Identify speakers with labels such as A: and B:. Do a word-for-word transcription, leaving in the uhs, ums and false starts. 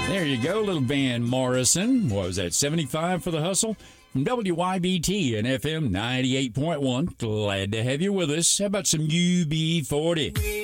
A: There you go, little Van Morrison. What was that, seventy-five for the hustle? From W Y B T and F M ninety-eight point one. Glad to have you with us. How about some U B forty?